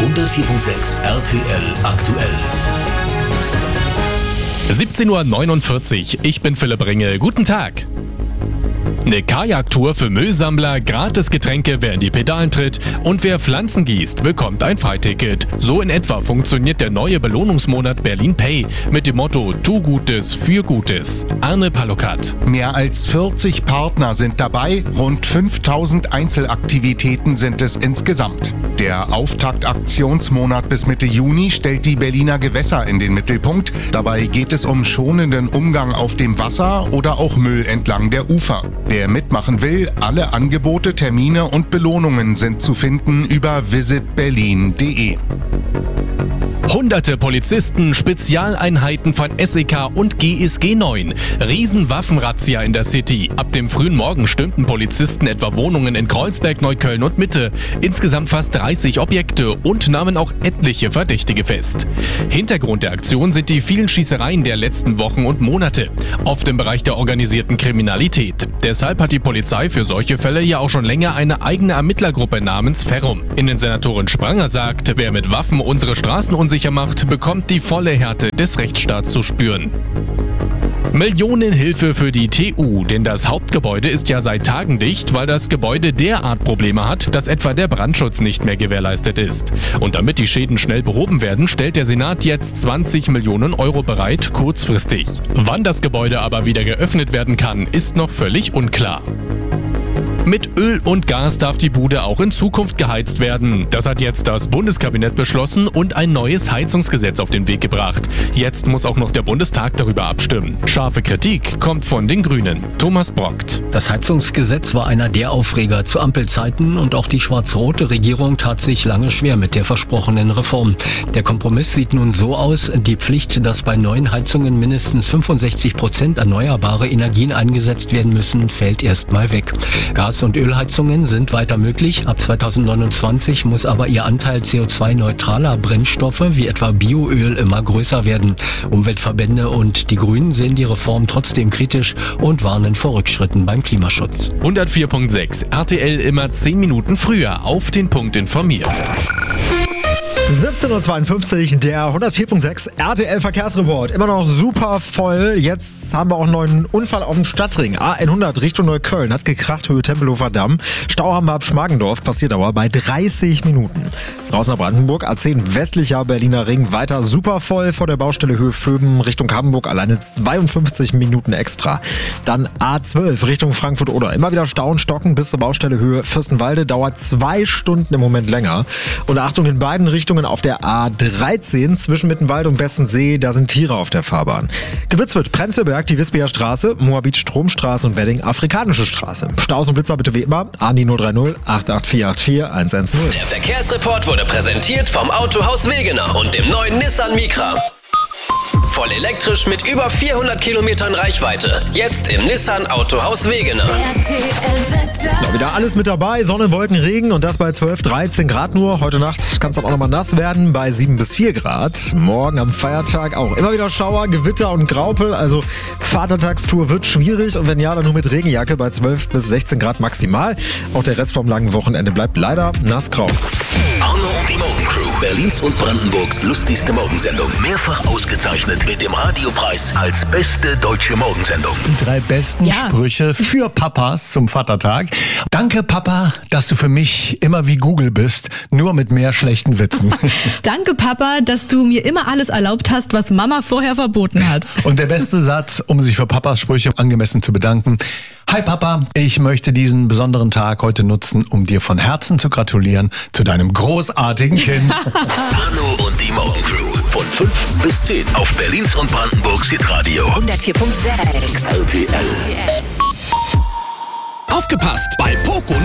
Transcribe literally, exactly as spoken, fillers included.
hundertvier Komma sechs R T L aktuell. siebzehn Uhr neunundvierzig, ich bin Philipp Ringe. Guten Tag. Eine Kajaktour für Müllsammler, gratis Getränke, wer in die Pedalen tritt und wer Pflanzen gießt, bekommt ein Freiticket. So in etwa funktioniert der neue Belohnungsmonat Berlin Pay mit dem Motto Tu Gutes für Gutes. Arne Palokat. Mehr als vierzig Partner sind dabei, rund fünftausend Einzelaktivitäten sind es insgesamt. Der Auftaktaktionsmonat bis Mitte Juni stellt die Berliner Gewässer in den Mittelpunkt. Dabei geht es um schonenden Umgang auf dem Wasser oder auch Müll entlang der Ufer. Wer mitmachen will, alle Angebote, Termine und Belohnungen sind zu finden über visit berlin punkt de. Hunderte Polizisten, Spezialeinheiten von S E K und G S G neun. Riesenwaffenrazzia in der City. Ab dem frühen Morgen stürmten Polizisten etwa Wohnungen in Kreuzberg, Neukölln und Mitte. Insgesamt fast dreißig Objekte und nahmen auch etliche Verdächtige fest. Hintergrund der Aktion sind die vielen Schießereien der letzten Wochen und Monate. Oft im Bereich der organisierten Kriminalität. Deshalb hat die Polizei für solche Fälle ja auch schon länger eine eigene Ermittlergruppe namens Ferrum. Innensenatorin Spranger sagt, wer mit Waffen unsere Straßen unsicher macht, bekommt die volle Härte des Rechtsstaats zu spüren. Millionenhilfe für die T U, denn das Hauptgebäude ist ja seit Tagen dicht, weil das Gebäude derart Probleme hat, dass etwa der Brandschutz nicht mehr gewährleistet ist. Und damit die Schäden schnell behoben werden, stellt der Senat jetzt zwanzig Millionen Euro bereit, kurzfristig. Wann das Gebäude aber wieder geöffnet werden kann, ist noch völlig unklar. Mit Öl und Gas darf die Bude auch in Zukunft geheizt werden. Das hat jetzt das Bundeskabinett beschlossen und ein neues Heizungsgesetz auf den Weg gebracht. Jetzt muss auch noch der Bundestag darüber abstimmen. Scharfe Kritik kommt von den Grünen. Thomas Brockt. Das Heizungsgesetz war einer der Aufreger zu Ampelzeiten und auch die schwarz-rote Regierung tat sich lange schwer mit der versprochenen Reform. Der Kompromiss sieht nun so aus, die Pflicht, dass bei neuen Heizungen mindestens fünfundsechzig Prozent erneuerbare Energien eingesetzt werden müssen, fällt erstmal weg. Gas- und Ölheizungen sind weiter möglich. Ab zweitausendneunundzwanzig muss aber ihr Anteil C O zwei neutraler Brennstoffe wie etwa Bioöl immer größer werden. Umweltverbände und die Grünen sehen die Reform trotzdem kritisch und warnen vor Rückschritten beim Klimaschutz. hundertvier Komma sechs R T L immer zehn Minuten früher auf den Punkt informiert. siebzehn Uhr zweiundfünfzig, der hundertvier Komma sechs R T L Verkehrsreport. Immer noch super voll. Jetzt haben wir auch einen neuen Unfall auf dem Stadtring. A hundert Richtung Neukölln hat gekracht, Höhe Tempelhofer Damm. Stau haben wir ab Schmargendorf, passiert aber bei dreißig Minuten. Draußen nach Brandenburg, A zehn westlicher Berliner Ring, weiter super voll vor der Baustelle Höhe Föben Richtung Hamburg, alleine zweiundfünfzig Minuten extra. Dann A zwölf Richtung Frankfurt-Oder. Immer wieder Stau und Stocken bis zur Baustelle Höhe Fürstenwalde, dauert zwei Stunden im Moment länger. Und Achtung, in beiden Richtungen auf der A dreizehn zwischen Mittenwald und Bessensee, da sind Tiere auf der Fahrbahn. Geblitzt Prenzlberg, die Wispier Straße, Moabit Stromstraße und Wedding Afrikanische Straße. Staus und Blitzer bitte wie immer an die null drei null acht acht vier acht vier eins eins null. Der Verkehrsreport wurde präsentiert vom Autohaus Wegener und dem neuen Nissan Micra. Voll elektrisch mit über vierhundert Kilometern Reichweite. Jetzt im Nissan Autohaus Wegener. Ja, wieder alles mit dabei. Sonne, Wolken, Regen und das bei zwölf, dreizehn Grad nur. Heute Nacht kann es dann auch nochmal nass werden bei sieben bis vier Grad. Morgen am Feiertag auch immer wieder Schauer, Gewitter und Graupel. Also Vatertagstour wird schwierig und wenn ja, dann nur mit Regenjacke bei zwölf bis sechzehn Grad maximal. Auch der Rest vom langen Wochenende bleibt leider nassgrau. Arno und die Morgencrew. Berlins und Brandenburgs lustigste Morgensendung. Mehrfach ausgezeichnet mit dem Radiopreis als beste deutsche Morgensendung. Die drei besten Ja. Sprüche für Papas zum Vatertag. Danke, Papa, dass du für mich immer wie Google bist, nur mit mehr schlechten Witzen. Danke, Papa, dass du mir immer alles erlaubt hast, was Mama vorher verboten hat. Und der beste Satz, um sich für Papas Sprüche angemessen zu bedanken. Hi Papa, ich möchte diesen besonderen Tag heute nutzen, um dir von Herzen zu gratulieren zu deinem großartigen Kind. Arno und die Morgencrew. Von fünf bis zehn auf Berlins und Brandenburgs Hitradio. hundertvier Komma sechs R T L. Aufgepasst! Bei Poco